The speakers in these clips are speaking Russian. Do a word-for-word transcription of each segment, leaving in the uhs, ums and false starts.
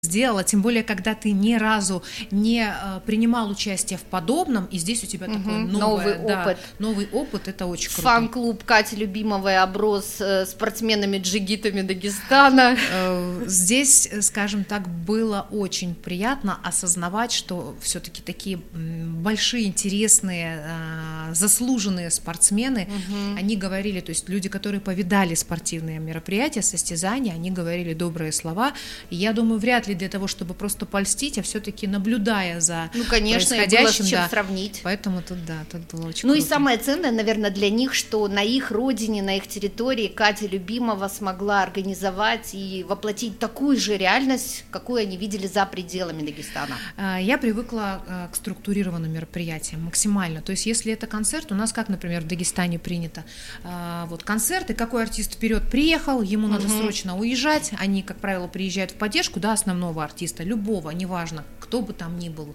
сделала, тем более, когда ты ни разу не э, принимал участие в подобном, и здесь у тебя угу, такой новое, новый да, опыт. Новый опыт, это очень круто. Фан-клуб Кати Любимовой оброс э, спортсменами-джигитами Дагестана. Э, здесь, скажем так, было очень приятно осознавать, что все-таки такие большие, интересные, э, заслуженные спортсмены, угу. они говорили, то есть люди, которые повидали спортивные мероприятия, состязания, они говорили добрые слова, и я думаю, вряд ли для того, чтобы просто польстить, а все-таки наблюдая за ну, конечно, происходящим. Было с чем да, сравнить. Поэтому тут, да, тут было очень Ну круто. И самое ценное, наверное, для них, что на их родине, на их территории Катя Любимова смогла организовать и воплотить такую же реальность, какую они видели за пределами Дагестана. Я привыкла к структурированным мероприятиям максимально. То есть, если это концерт, у нас как, например, в Дагестане принято. Вот концерт, и какой артист вперед приехал, ему надо угу. срочно уезжать. Они, как правило, приезжают в поддержку, да, основного артиста, любого, неважно, кто бы там ни был.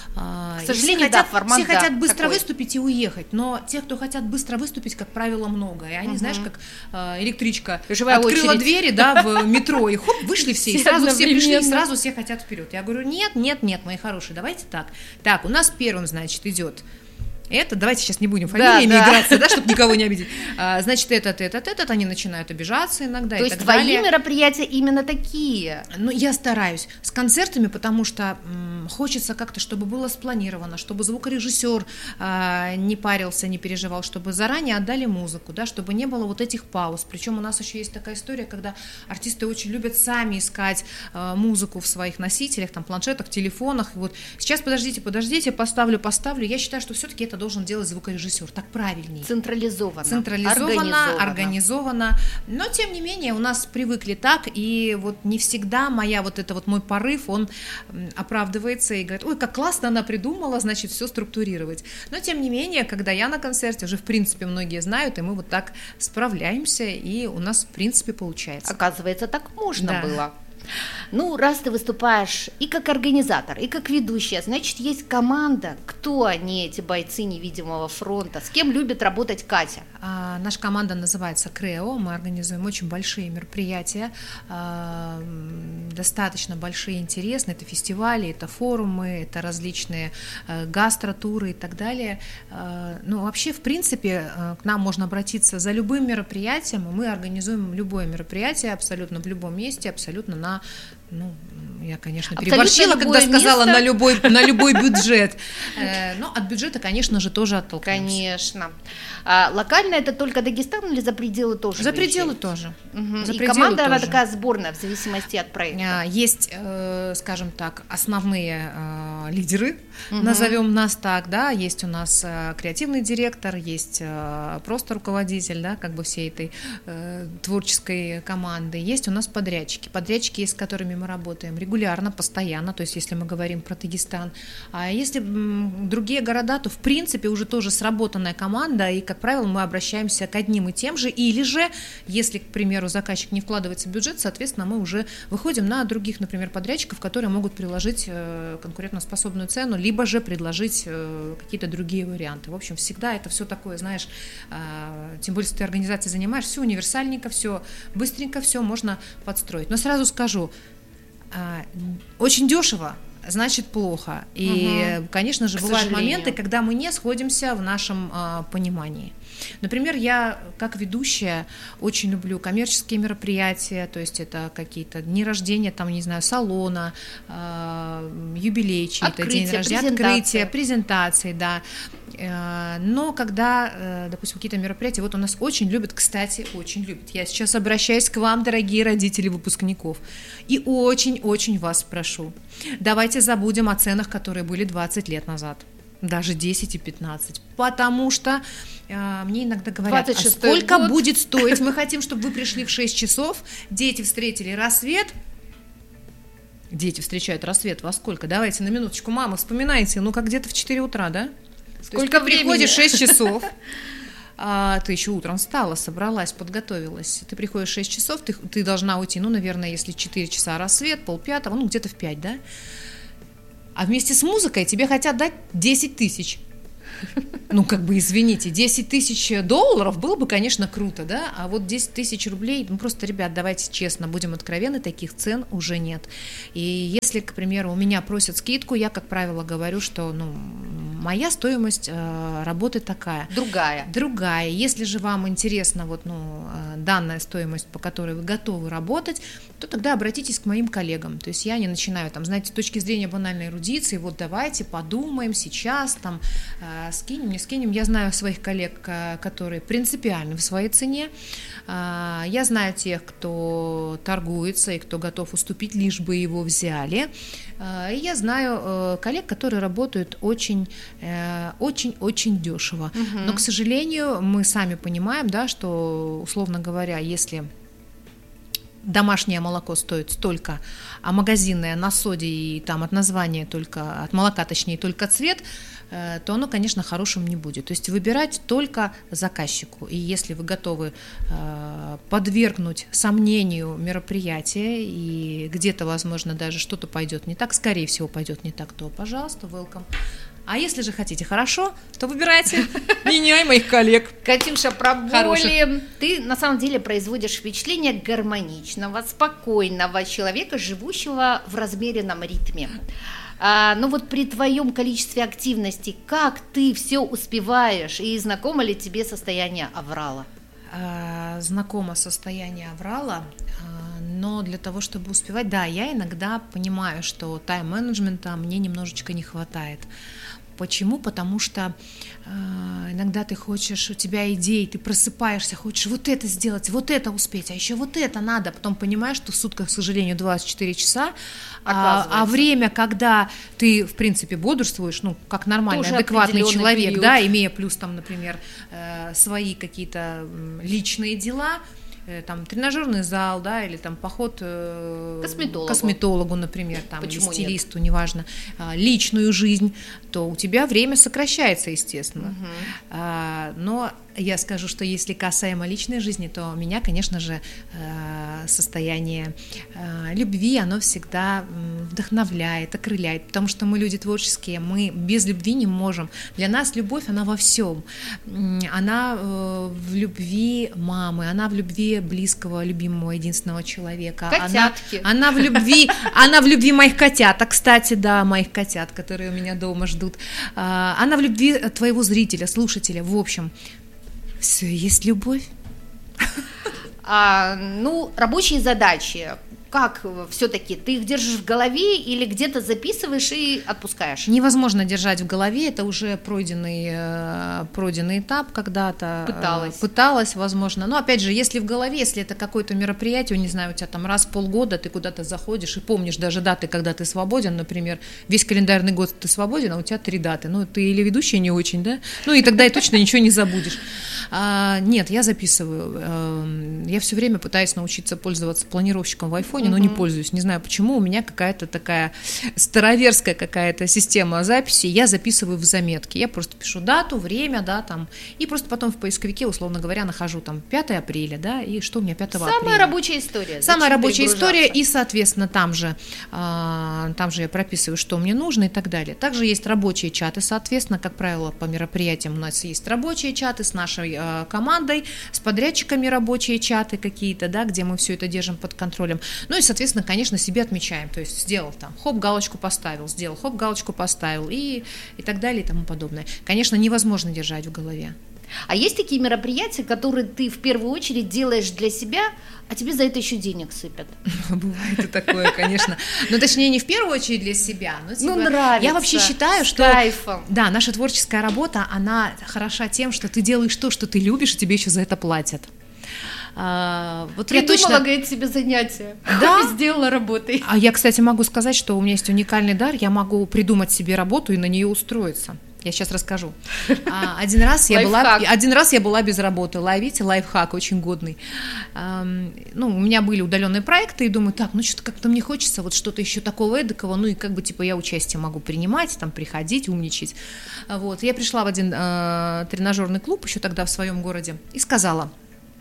К сожалению, все хотят, да, формат, все да, хотят быстро такой. выступить и уехать, но тех, кто хотят быстро выступить, как правило, много. И они, угу. знаешь, как э, электричка Живая открыла очередь. двери, да, в метро, и хоп, вышли все, все и сразу все пришли, и сразу все хотят вперед. Я говорю, нет, нет, нет, мои хорошие, давайте так. Так, у нас первым, значит, идет это, давайте сейчас не будем фамилиями да, играться, да, чтобы никого не обидеть. А, значит, этот, этот, этот, они начинают обижаться иногда. То и есть так твои далее. мероприятия именно такие? Ну, я стараюсь с концертами, потому что м, хочется как-то, чтобы было спланировано, чтобы звукорежиссер а, не парился, не переживал, чтобы заранее отдали музыку, да, чтобы не было вот этих пауз. Причем у нас еще есть такая история, когда артисты очень любят сами искать а, музыку в своих носителях, там, планшетах, телефонах. И вот сейчас подождите, подождите, поставлю, поставлю. Я считаю, что все-таки это должен делать звукорежиссер, так правильнее. Централизованно. Централизованно, организованно. организованно. Но, тем не менее, у нас привыкли так, и вот не всегда моя вот это вот мой порыв, он оправдывается и говорит, ой, как классно она придумала, значит, все структурировать. Но, тем не менее, когда я на концерте, уже, в принципе, многие знают, и мы вот так справляемся, и у нас, в принципе, получается. Оказывается, так можно да. было. Ну, раз ты выступаешь и как организатор, и как ведущая, значит, есть команда. Кто они, эти бойцы невидимого фронта? С кем любит работать Катя? А, наша команда называется КРЭО. Мы организуем очень большие мероприятия, а, достаточно большие, интересные. Это фестивали, это форумы, это различные а, гастротуры и так далее. А, ну, вообще, в принципе, к нам можно обратиться за любым мероприятием, и мы организуем любое мероприятие абсолютно в любом месте, абсолютно на ну, я, конечно, переборщила, когда сказала на любой, на любой бюджет. Но от бюджета, конечно же, тоже оттолкнемся. Конечно. А локально это только Дагестан или за пределы тоже? За пределы тоже. Угу. За И пределы команда, тоже. Она такая сборная в зависимости от проекта. Есть, скажем так, основные лидеры, угу. назовем нас так, да, есть у нас креативный директор, есть просто руководитель, да, как бы всей этой творческой команды, есть у нас подрядчики, подрядчики, с которыми мы работаем регулярно, постоянно, то есть если мы говорим про Дагестан. А если другие города, то в принципе уже тоже сработанная команда, и, как правило, мы обращаемся к одним и тем же, или же, если, к примеру, заказчик не вкладывается в бюджет, соответственно, мы уже выходим на других, например, подрядчиков, которые могут предложить конкурентоспособную цену, либо же предложить какие-то другие варианты. В общем, всегда это все такое, знаешь, тем более, если ты организацией занимаешься, все универсальненько, все быстренько, все можно подстроить. Но сразу скажу, очень дешево, значит плохо. И, угу. конечно же, К бывают сожалению. моменты, когда мы не сходимся в нашем а, понимании. Например, я как ведущая очень люблю коммерческие мероприятия, то есть это какие-то дни рождения, там, не знаю, салона, а, юбилей чей-то, день рождения, открытие, презентации, да. Но когда, допустим, какие-то мероприятия, вот у нас очень любят, кстати, очень любят. Я сейчас обращаюсь к вам, дорогие родители выпускников, и очень-очень вас прошу, давайте забудем о ценах, которые были двадцать лет назад, даже десять и пятнадцать, потому что э, мне иногда говорят, а сколько год? будет стоить, мы хотим, чтобы вы пришли в шесть часов, дети встретили рассвет. Дети встречают рассвет во сколько? Давайте на минуточку, мама, вспоминайте, ну как где-то в четыре утра, да? Сколько ты приходишь в шесть часов, а, ты еще утром встала, собралась, подготовилась, ты приходишь в шесть часов, ты, ты должна уйти, ну, наверное, если четыре часа рассвет, полпятого, ну, где-то в пять, да? А вместе с музыкой тебе хотят дать десять тысяч. Ну, как бы, извините, десять тысяч долларов было бы, конечно, круто, да, а вот десять тысяч рублей, ну, просто, ребят, давайте честно, будем откровенны, таких цен уже нет. И если, к примеру, у меня просят скидку, я, как правило, говорю, что, ну, моя стоимость э, работы такая. Другая. Другая. Если же вам интересна вот, ну, данная стоимость, по которой вы готовы работать, то тогда обратитесь к моим коллегам. То есть я не начинаю, там, знаете, с точки зрения банальной эрудиции, вот давайте подумаем сейчас, там, э, скинем, не скинем. Я знаю своих коллег, которые принципиальны в своей цене. Я знаю тех, кто торгуется и кто готов уступить, лишь бы его взяли. И я знаю коллег, которые работают очень, очень, очень дешево. Угу. Но, к сожалению, мы сами понимаем, да, что, условно говоря, если домашнее молоко стоит столько, а магазинное на соде и там от названия только, от молока, точнее, только цвет, то оно, конечно, хорошим не будет. То есть выбирать только заказчику. И если вы готовы подвергнуть сомнению мероприятие, и где-то, возможно, даже что-то пойдет не так, скорее всего, пойдет не так, то, пожалуйста, welcome. А если же хотите хорошо, то выбирайте меня и моих коллег. Катюша, про боли. Ты на самом деле производишь впечатление гармоничного, спокойного человека, живущего в размеренном ритме. А, но вот при твоем количестве активности, как ты все успеваешь, и знакомо ли тебе состояние аврала? А, знакомо состояние аврала, но для того, чтобы успевать, да, я иногда понимаю, что тайм-менеджмента мне немножечко не хватает. Почему? Потому что э, иногда ты хочешь, у тебя идеи, ты просыпаешься, хочешь вот это сделать, вот это успеть, а еще вот это надо, потом понимаешь, что в сутках, к сожалению, двадцать четыре часа, а, а время, когда ты, в принципе, бодрствуешь, ну, как нормальный, тоже адекватный человек, период. Да, имея плюс, там, например, э, свои какие-то личные дела, там тренажерный зал, да, или там поход к косметологу, косметологу, например, там, или стилисту, нет? Неважно, личную жизнь, то у тебя время сокращается, естественно. Угу. А, но я скажу, что если касаемо личной жизни, то меня, конечно же, состояние любви, оно всегда вдохновляет, окрыляет, потому что мы люди творческие, мы без любви не можем. Для нас любовь, она во всем. Она в любви мамы, она в любви близкого, любимого, единственного человека. Котятки. Она, она в любви, она в любви моих котят, кстати, да, моих котят, которые у меня дома ждут. Она в любви твоего зрителя, слушателя, в общем. Все, есть любовь. А, ну, рабочие задачи. Как все-таки? Ты их держишь в голове или где-то записываешь и отпускаешь? Невозможно держать в голове, это уже пройденный, пройденный этап когда-то. Пыталась. Пыталась, возможно. Но опять же, если в голове, если это какое-то мероприятие, не знаю, у тебя там раз в полгода ты куда-то заходишь и помнишь даже даты, когда ты свободен, например, весь календарный год ты свободен, а у тебя три даты. Ну, ты или ведущая не очень, да? Ну, и тогда и точно ничего не забудешь. А, нет, я записываю. Я все время пытаюсь научиться пользоваться планировщиком в айфоне, но не пользуюсь, не знаю почему, у меня какая-то такая староверская какая-то система записи, я записываю в заметки, я просто пишу дату, время, да, там, и просто потом в поисковике, условно говоря, нахожу там пятое апреля, да, и что у меня пятого апреля. Самая рабочая история. Самая рабочая история, и, соответственно, там же, а, там же я прописываю, что мне нужно и так далее. Также есть рабочие чаты, соответственно, как правило, по мероприятиям у нас есть рабочие чаты с нашей а, командой, с подрядчиками рабочие чаты какие-то, да, где мы все это держим под контролем. Ну и, соответственно, конечно, себе отмечаем, то есть сделал там, хоп, галочку поставил, сделал, хоп, галочку поставил и, и так далее и тому подобное. Конечно, невозможно держать в голове. А есть такие мероприятия, которые ты в первую очередь делаешь для себя, а тебе за это еще денег сыпят? Бывает и такое, конечно. Но точнее, не в первую очередь для себя. Но, типа, ну, нравится. Я вообще считаю, что кайфом. Да, наша творческая работа, она хороша тем, что ты делаешь то, что ты любишь, и тебе еще за это платят. А, вот Придумала, я точно... говорит, себе занятие. Да? Сделала работой. А я, кстати, могу сказать, что у меня есть уникальный дар, я могу придумать себе работу и на нее устроиться. Я сейчас расскажу. А, один, раз я была, один раз я была без работы. Ловите, лайфхак очень годный. А, ну, у меня были удаленные проекты, и думаю, так, ну что-то как-то мне хочется вот что-то еще такого эдакого, ну и как бы типа я участие могу принимать, там приходить, умничать. Вот. Я пришла в один э, тренажерный клуб еще тогда в своем городе и сказала: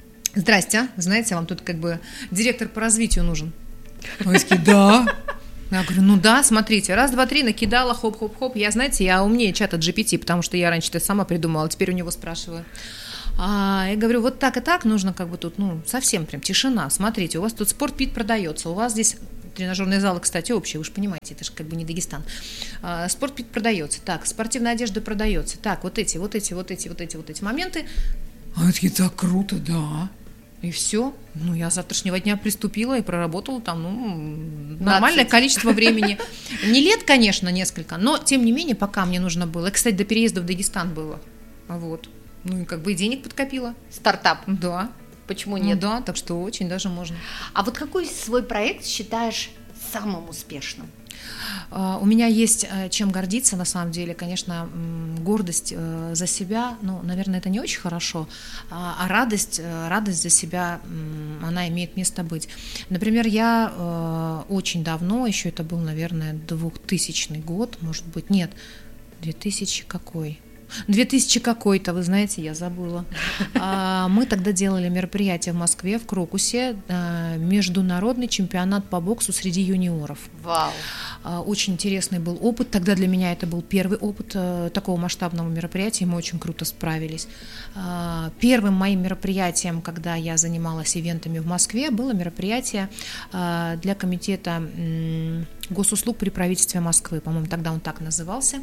здрасте, знаете, вам тут как бы директор по развитию нужен. Они такие, да. Я говорю, ну да, смотрите, раз, два, три, накидала, хоп-хоп-хоп. Я, знаете, я умнее чата джи пи ти, потому что я раньше это сама придумала, теперь у него спрашиваю. А, я говорю, вот так и так нужно как бы тут, ну, совсем прям тишина. Смотрите, у вас тут спортпит продается, у вас здесь тренажерные залы, кстати, общие, вы же понимаете, это же как бы не Дагестан. А, спортпит продается, так, спортивная одежда продается, так, вот эти, вот эти, вот эти, вот эти, вот эти моменты. А это так круто, да. И все. Ну, я с завтрашнего дня приступила и проработала там, ну, нормальное количество времени. Не лет, конечно, несколько, но, тем не менее, пока мне нужно было. И, кстати, до переезда в Дагестан было. Вот. Ну, и как бы и денег подкопила. Стартап. Да. Почему нет? Ну, да, так что очень даже можно. А вот какой свой проект считаешь самым успешным? У меня есть чем гордиться, на самом деле, конечно, гордость за себя, ну, наверное, это не очень хорошо, а радость, радость за себя, она имеет место быть. Например, я очень давно, еще это был, наверное, двухтысячный год, может быть, нет, две тысячи какой? две тысячи какой-то, вы знаете, я забыла. Мы тогда делали мероприятие в Москве, в Крокусе, международный чемпионат по боксу среди юниоров. Вау! Очень интересный был опыт. Тогда для меня это был первый опыт такого масштабного мероприятия, мы очень круто справились. Первым моим мероприятием, когда я занималась ивентами в Москве, было мероприятие для комитета госуслуг при правительстве Москвы, по-моему, тогда он так назывался.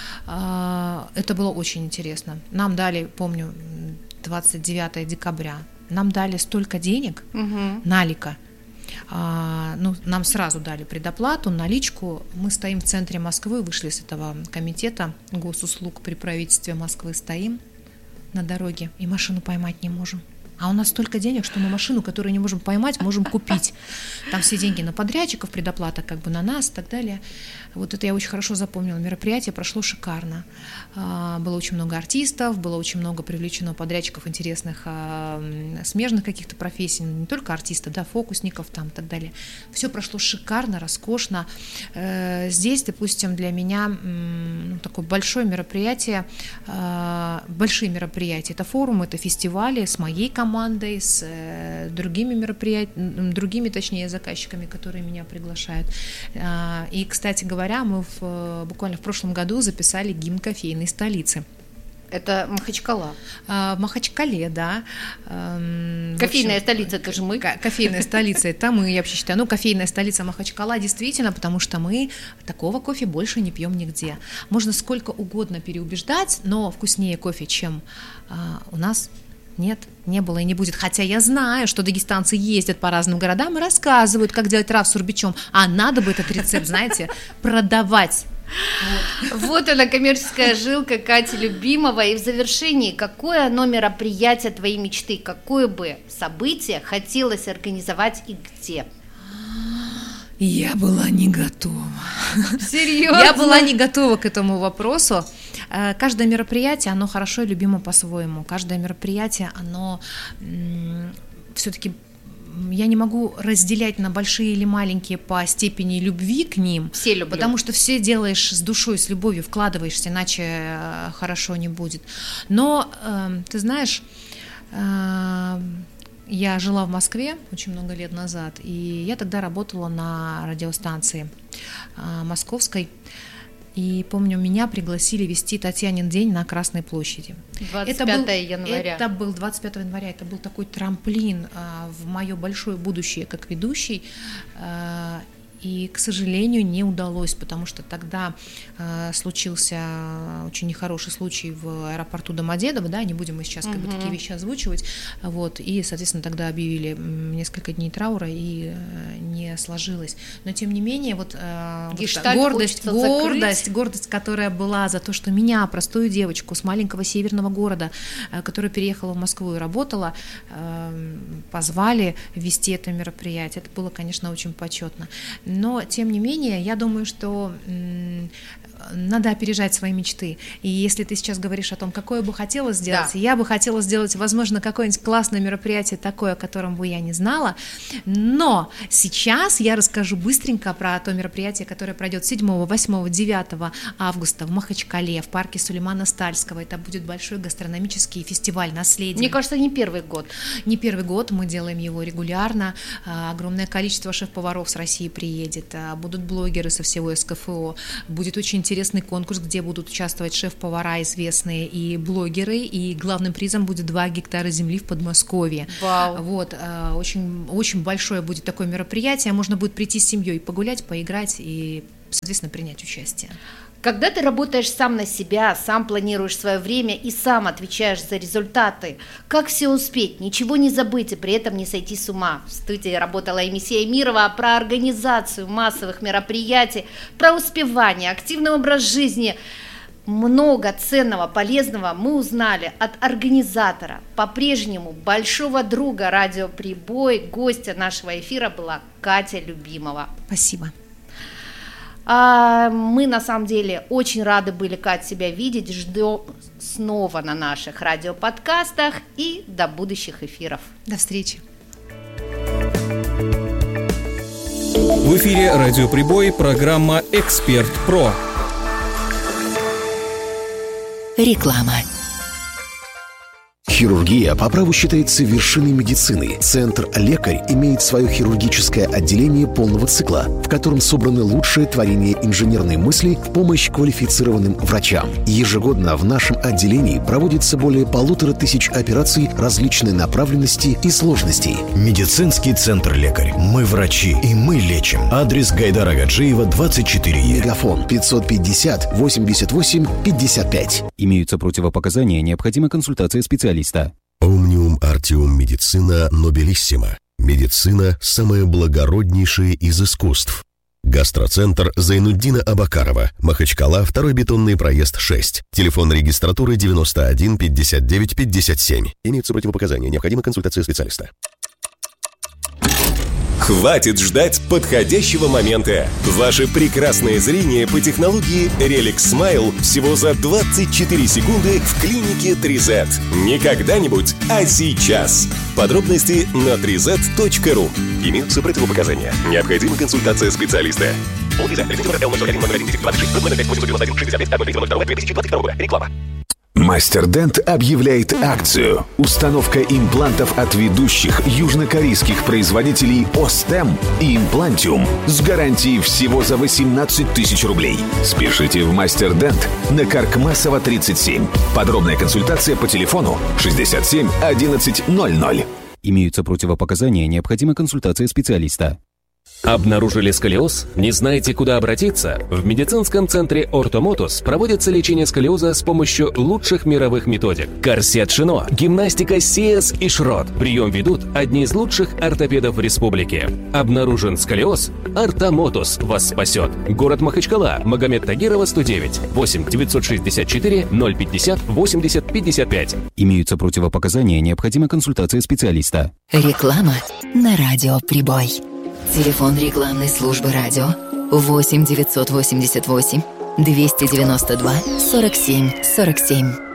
Это было очень интересно. Нам дали, помню, двадцать девятого декабря, нам дали столько денег, угу. налика. А, ну, нам сразу дали предоплату, наличку. Мы стоим в центре Москвы, вышли с этого комитета госуслуг при правительстве Москвы, стоим на дороге и машину поймать не можем. А у нас столько денег, что мы машину, которую не можем поймать, можем купить. Там все деньги на подрядчиков, предоплата как бы на нас и так далее. Вот это я очень хорошо запомнила. Мероприятие прошло шикарно. Было очень много артистов, было очень много привлечено подрядчиков интересных, смежных каких-то профессий, не только артистов, да, фокусников там и так далее. Все прошло шикарно, роскошно. Здесь, допустим, для меня такое большое мероприятие, большие мероприятия. Это форумы, это фестивали с моей командой, командой, с э, другими мероприятиями, другими, точнее, заказчиками, которые меня приглашают. А, и, кстати говоря, мы в, буквально в прошлом году записали гимн кофейной столицы. Это Махачкала. А, в Махачкале, да. А, кофейная общем, столица, это же мы. Кофейная столица, это мы, я вообще считаю. Ну, кофейная столица Махачкала, действительно, потому что мы такого кофе больше не пьем нигде. Можно сколько угодно переубеждать, но вкуснее кофе, чем а, у нас, нет, не было и не будет. Хотя я знаю, что дагестанцы ездят по разным городам и рассказывают, как делать раф с урбичом. А надо бы этот рецепт, знаете, продавать. Вот. Вот она, коммерческая жилка Кати Любимова. И в завершении, какое оно мероприятие твоей мечты, какое бы событие хотелось организовать и где? Я была не готова. Серьезно? Я была не готова к этому вопросу. Каждое мероприятие, оно хорошо и любимо по-своему. Каждое мероприятие, оно все-таки, я не могу разделять на большие или маленькие по степени любви к ним. Все люблю. Потому что все делаешь с душой, с любовью, вкладываешься, иначе хорошо не будет. Но, ты знаешь, я жила в Москве очень много лет назад, и я тогда работала на радиостанции московской. И помню, меня пригласили вести Татьянин день на Красной площади. двадцать пятого января. Это был двадцать пятого января, это был такой трамплин а, в мое большое будущее как ведущий. А, и, к сожалению, не удалось, потому что тогда э, случился очень нехороший случай в аэропорту Домодедово, да, не будем мы сейчас как бы такие вещи озвучивать, вот, и, соответственно, тогда объявили несколько дней траура, и э, не сложилось. Но, тем не менее, вот, э, вот гордость, гордость, гордость, которая была за то, что меня, простую девочку с маленького северного города, э, которая переехала в Москву и работала, э, позвали вести это мероприятие. Это было, конечно, очень почетно. Но, тем не менее, я думаю, что надо опережать свои мечты. И если ты сейчас говоришь о том, какое бы хотела сделать, да. я бы хотела сделать, возможно, какое-нибудь классное мероприятие такое, о котором бы я не знала, но сейчас я расскажу быстренько про то мероприятие, которое пройдет седьмого, восьмого, девятого августа в Махачкале, в парке Сулеймана Стальского. Это будет большой гастрономический фестиваль наследия. Мне кажется, не первый год. Не первый год, мы делаем его регулярно, огромное количество шеф-поваров с России приедет, будут блогеры со всего СКФО, будет очень интересный конкурс, где будут участвовать шеф-повара известные и блогеры, и главным призом будет два гектара земли в Подмосковье. Вау. Вот, очень, очень большое будет такое мероприятие, можно будет прийти с семьей, погулять, поиграть и, соответственно, принять участие. Когда ты работаешь сам на себя, сам планируешь свое время и сам отвечаешь за результаты, как все успеть, ничего не забыть и при этом не сойти с ума? В студии работала Емисея Мирова про организацию массовых мероприятий, про успевание, активный образ жизни. Много ценного, полезного мы узнали от организатора, по-прежнему большого друга «Радио Прибой», гостя нашего эфира была Катя Любимова. Спасибо. А мы на самом деле очень рады были, Кать, тебя видеть. Ждем снова на наших радиоподкастах и до будущих эфиров. До встречи. В эфире «Радио Прибой», программа «Эксперт Про». Реклама. Хирургия по праву считается вершиной медицины. Центр «Лекарь» имеет свое хирургическое отделение полного цикла, в котором собраны лучшие творения инженерной мысли в помощь квалифицированным врачам. Ежегодно в нашем отделении проводится более полутора тысяч операций различной направленности и сложностей. Медицинский центр «Лекарь». Мы врачи, и мы лечим. Адрес Гайдара Гаджиева, двадцать четыре Е. Мегафон пятьсот пятьдесят восемьдесят восемь пятьдесят пять. Имеются противопоказания, необходима консультация специалиста. Омниум Артиум Медицина Нобелиссима. Медицина – самое благороднейшее из искусств. Гастроцентр Зайнуддина Абакарова. Махачкала, второй бетонный проезд шесть. Телефон регистратуры девяносто один пятьдесят девять пятьдесят семь. Имеются противопоказания, необходима консультация специалиста. Хватит ждать подходящего момента. Ваше прекрасное зрение по технологии Relic Smile всего за двадцать четыре секунды в клинике три зет. Не когда-нибудь, а сейчас. Подробности на три зет точка ру. Имеются противопоказания. Необходима консультация специалиста. Реклама. Мастер-Дент объявляет акцию. Установка имплантов от ведущих южнокорейских производителей Остем и Имплантиум с гарантией всего за восемнадцать тысяч рублей. Спешите в Мастер-Дент на Каркмасова тридцать семь. Подробная консультация по телефону шестьдесят семь одиннадцать ноль ноль. Имеются противопоказания, необходима консультация специалиста. Обнаружили сколиоз? Не знаете, куда обратиться? В медицинском центре «Ортомотус» проводится лечение сколиоза с помощью лучших мировых методик. Корсет Шино, гимнастика Сиэс и Шрот. Прием ведут одни из лучших ортопедов в республике. Обнаружен сколиоз? «Ортомотус» вас спасет. Город Махачкала, Магомед Тагирова, сто девять, восемь девятьсот шестьдесят четыре ноль пятьдесят восемьдесят пятьдесят пять. Имеются противопоказания, необходима консультация специалиста. Реклама на радио Прибой. Телефон рекламной службы радио восемь девятьсот восемьдесят восемь двести девяносто два сорок семь сорок семь.